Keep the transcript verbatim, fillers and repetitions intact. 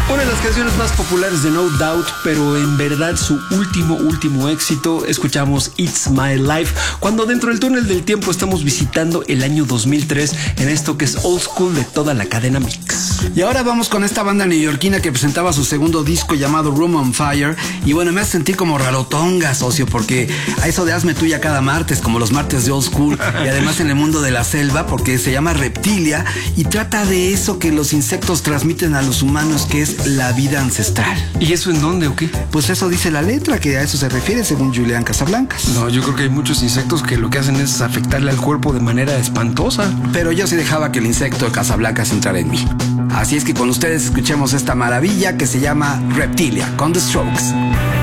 Una de las canciones más populares de No Doubt, pero en verdad su último, último éxito, escuchamos It's My Life, cuando dentro del túnel del tiempo estamos visitando el año dos mil tres en esto que es old school de toda la cadena Mix. Y ahora vamos con esta banda neoyorquina que presentaba su segundo disco llamado Room on Fire. Y bueno, me hace sentir como rarotonga, socio, porque a eso de hazme tuya cada martes, como los martes de old school, y además en el mundo de la selva, porque se llama Reptilia y trata de eso que los insectos transmiten a los humanos, que es la vida ancestral. ¿Y eso en dónde o qué? Pues eso dice la letra, que a eso se refiere según Julián Casablancas. No, yo creo que hay muchos insectos que lo que hacen es afectarle al cuerpo de manera espantosa. Pero yo sí dejaba que el insecto de Casablancas entrara en mí. Así es que con ustedes escuchemos esta maravilla que se llama Reptilia, con The Strokes.